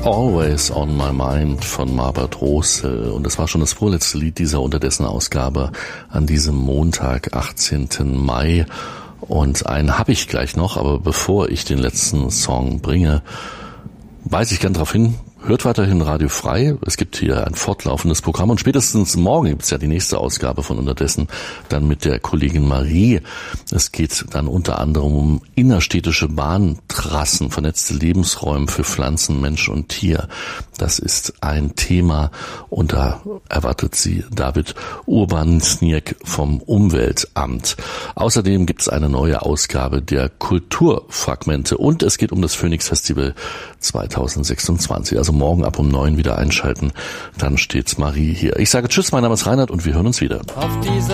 Always on my mind von Marbert Rosel. Und das war schon das vorletzte Lied dieser Unterdessen-Ausgabe an diesem Montag, 18. Mai. Und einen habe ich gleich noch, aber bevor ich den letzten Song bringe, weise ich gern darauf hin, hört weiterhin Radio Frei. Es gibt hier ein fortlaufendes Programm und spätestens morgen gibt es ja die nächste Ausgabe von Unterdessen, dann mit der Kollegin Marie. Es geht dann unter anderem um innerstädtische Bahntrassen, vernetzte Lebensräume für Pflanzen, Mensch und Tier. Das ist ein Thema und da erwartet sie David Urban-Sniek vom Umweltamt. Außerdem gibt es eine neue Ausgabe der Kulturfragmente und es geht um das Phoenix Festival 2026. Also morgen ab um 9 wieder einschalten, dann steht Marie hier. Ich sage Tschüss, mein Name ist Reinhard und wir hören uns wieder.